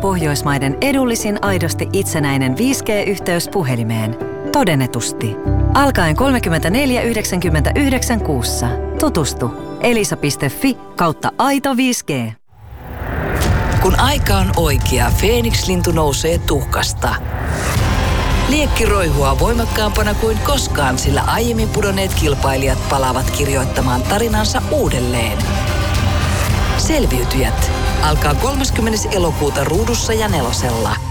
Pohjoismaiden edullisin aidosti itsenäinen 5G-yhteys puhelimeen. Todennetusti. Alkaen 34,99 kuussa. Tutustu elisa.fi/aito 5G. Kun aika on oikea, Feeniks-lintu nousee tuhkasta. Liekki roihua voimakkaampana kuin koskaan, sillä aiemmin pudonneet kilpailijat palaavat kirjoittamaan tarinansa uudelleen. Selviytyjät alkaa 30. elokuuta Ruudussa ja Nelosella.